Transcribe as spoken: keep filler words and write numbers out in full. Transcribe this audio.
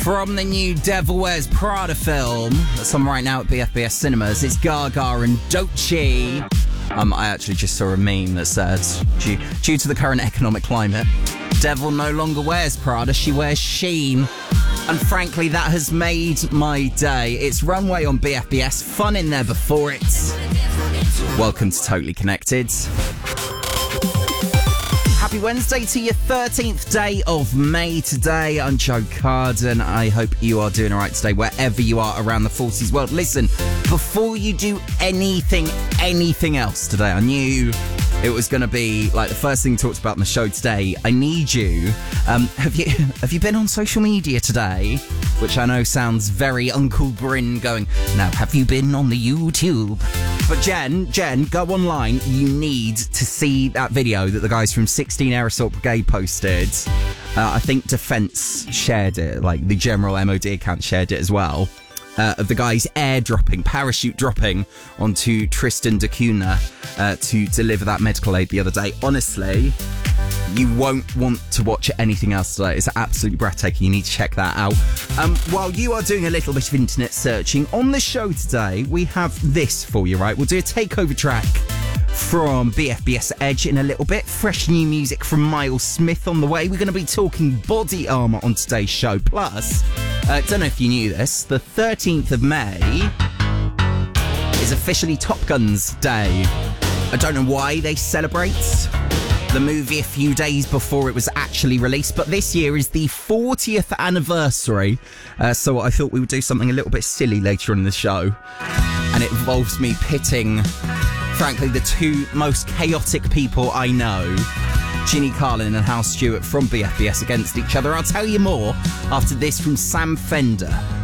From the new Devil Wears Prada film that's on right now at B F B S Cinemas, it's Gaga and Doechii. Um, I actually just saw a meme that said, due, due to the current economic climate, Devil no longer wears Prada, she wears Shein. And frankly, that has made my day. It's Runway on B F B S, fun in there before it. Welcome to Totally Connected. Happy Wednesday to your thirteenth day of May today. I'm Joe Carden. I hope you are doing all right today, wherever you are around the forties world. Listen, before you do anything, anything else today, I knew it was going to be like the first thing talked about in the show today. I need you. Um, have you have you been on social media today? Which I know sounds very Uncle Bryn going, now have you been on the YouTube? But Jen, Jen, go online. You need to see that video that the guys from sixteen Air Assault Brigade posted. Uh, I think Defence shared it, like the general M O D account shared it as well. Uh, of the guys airdropping, parachute dropping onto Tristan da Cunha uh, to deliver that medical aid the other day. Honestly, you won't want to watch anything else today. It's absolutely breathtaking. You need to check that out. Um, while you are doing a little bit of internet searching, on the show today, we have this for you, right? We'll do a takeover track from B F B S Edge in a little bit. Fresh new music from Miles Smith on the way. We're going to be talking body armour on today's show. Plus, I uh, don't know if you knew this, the thirteenth of May is officially Top Gun's Day. I don't know why they celebrate the movie a few days before it was actually released, but this year is the fortieth anniversary, uh, so I thought we would do something a little bit silly later on in the show, and it involves me pitting, frankly, the two most chaotic people I know, Ginny Carlin and Hal Stewart from B F B S, against each other. I'll tell you more after this from Sam Fender.